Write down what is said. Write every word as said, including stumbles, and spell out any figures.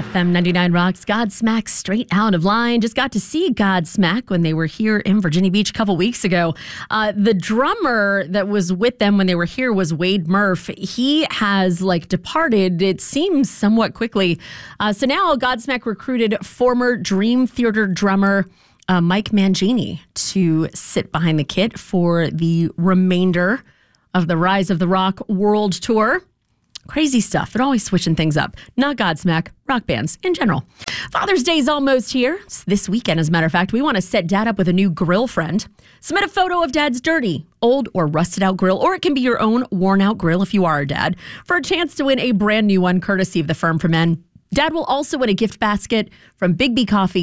F M ninety-nine Rocks, Godsmack straight out of line. Just got to see Godsmack when they were here in Virginia Beach a couple weeks ago. Uh, the drummer that was with them when they were here was Wade Murph. He has like departed, it seems, somewhat quickly. Uh, so now Godsmack recruited former Dream Theater drummer uh, Mike Mangini to sit behind the kit for the remainder of the Rise of the Rock World Tour. Crazy stuff. They're always switching things up. Not Godsmack, rock bands in general. Father's Day is almost here. It's this weekend, as a matter of fact. We want to set Dad up with a new grill friend. Submit a photo of Dad's dirty, old, or rusted out grill, or it can be your own worn out grill if you are a dad, for a chance to win a brand new one courtesy of the Firm for Men. Dad will also win a gift basket from Big B Coffee